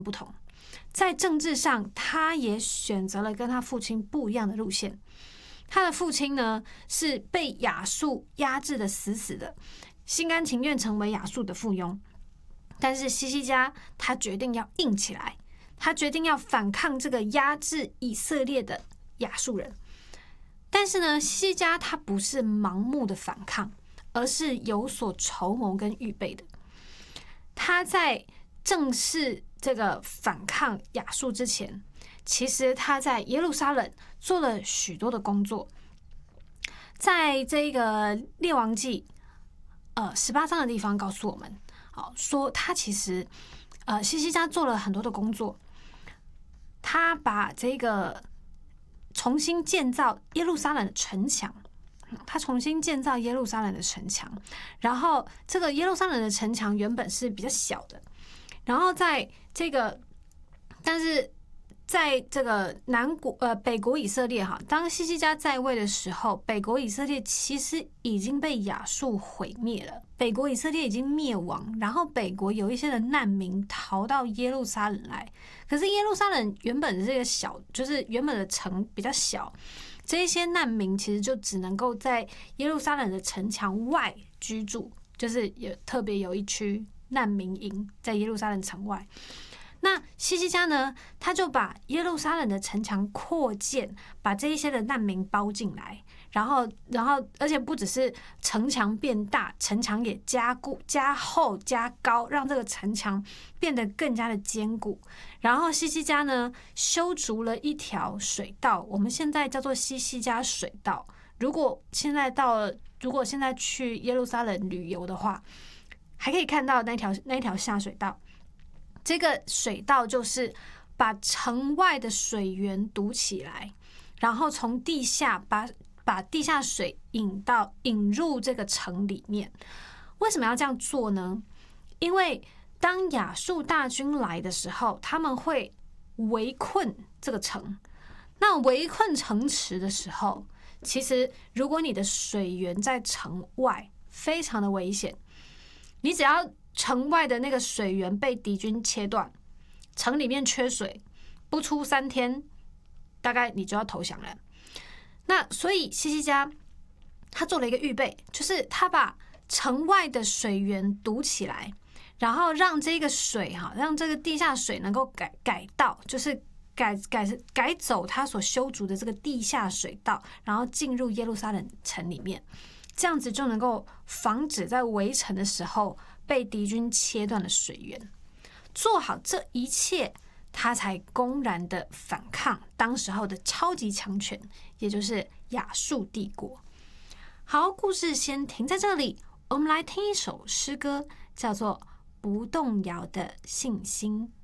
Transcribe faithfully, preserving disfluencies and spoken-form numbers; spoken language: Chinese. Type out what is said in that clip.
不同。在政治上，他也选择了跟他父亲不一样的路线。他的父亲呢，是被亚述压制的死死的，心甘情愿成为亚述的附庸。但是西西家他决定要硬起来，他决定要反抗这个压制以色列的亚述人。但是呢，西西家他不是盲目的反抗，而是有所筹谋跟预备的。他在正式这个反抗亚述之前，其实他在耶路撒冷做了许多的工作。在这个列王记呃十八章的地方告诉我们，好说他其实呃西西家做了很多的工作，他把这个重新建造耶路撒冷的城墙。他重新建造耶路撒冷的城墙，然后这个耶路撒冷的城墙原本是比较小的，然后在这个，但是在这个南国呃北国以色列哈，当西西家在位的时候，北国以色列其实已经被亚述毁灭了，北国以色列已经灭亡，然后北国有一些的难民逃到耶路撒冷来，可是耶路撒冷原本的这个小，就是原本的城比较小。这一些难民其实就只能够在耶路撒冷的城墙外居住，就是有特别有一区难民营在耶路撒冷城外。那西西家呢，他就把耶路撒冷的城墙扩建，把这一些的难民包进来，然后，然后，而且不只是城墙变大，城墙也加固、加厚、加高，让这个城墙变得更加的坚固。然后西西家呢，修筑了一条水道，我们现在叫做西西家水道。如果现在到了，如果现在去耶路撒冷旅游的话，还可以看到那条那条下水道。这个水道就是把城外的水源堵起来，然后从地下把把地下水引到引入这个城里面。为什么要这样做呢？因为当亚述大军来的时候，他们会围困这个城。那围困城池的时候，其实如果你的水源在城外，非常的危险。你只要城外的那个水源被敌军切断，城里面缺水，不出三天，大概你就要投降了。那所以西西家他做了一个预备，就是他把城外的水源堵起来，然后让这个水哈，让这个地下水能够改改道，就是改改改走他所修筑的这个地下水道，然后进入耶路撒冷城里面，这样子就能够防止在围城的时候被敌军切断了水源。做好这一切，他才公然的反抗当时候的超级强权，也就是亚述帝国。好，故事先停在这里，我们来听一首诗歌，叫做《不动摇的信心》。